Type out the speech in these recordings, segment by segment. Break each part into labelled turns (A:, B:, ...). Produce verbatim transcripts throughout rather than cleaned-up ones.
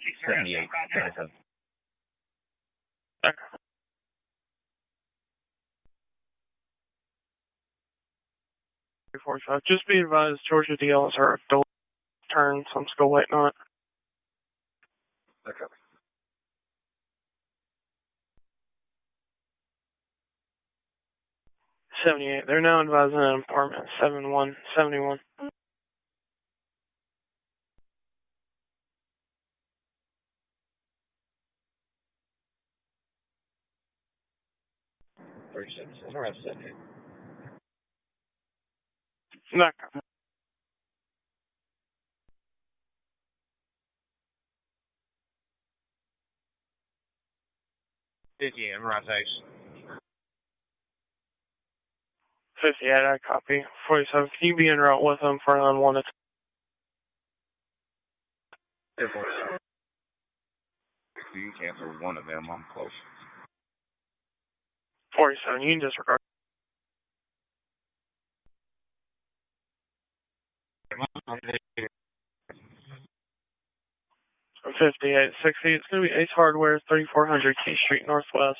A: seventy-eight. seventy-seven.
B: Okay. forty-five. Just be advised, Georgia D Ls are adult turn, so I'm still waiting on it.
A: Okay.
B: seventy-eight. They're now advising an apartment seven one seventy-one.
A: thirty-seven. I'm around seventy-eight.
B: Okay.
A: fifty-eight. I'm around six.
B: fifty-eight, I copy. forty-seven. Can you be en route with them for an unwanted?
A: If you cancel one of them, I'm close.
B: forty-seven, you can disregard. fifty-eight sixty. It's going to be Ace Hardware, thirty-four hundred Key Street Northwest.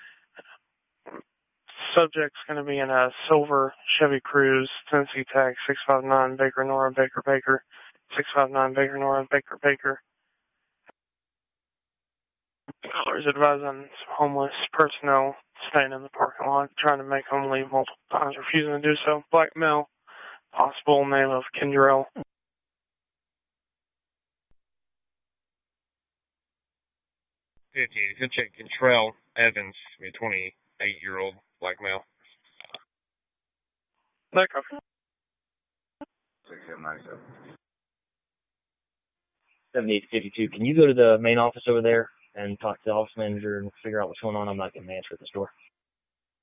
B: Subject's going to be in a silver Chevy Cruze, Tennessee tag six five nine Baker Nora Baker Baker, six five nine Baker Nora Baker Baker. Callers advising homeless personnel staying in the parking lot, trying to make them leave multiple times, refusing to do so. Black male, possible name of Kendrell.
A: fifty-eight. Good check. Kentrell Evans, a twenty-eight-year-old black male.
B: That copy.
A: sixty-seven ninety-seven.
C: seventy-eight fifty-two. Can you go to the main office over there and talk to the office manager and figure out what's going on? I'm not getting an answer at the store.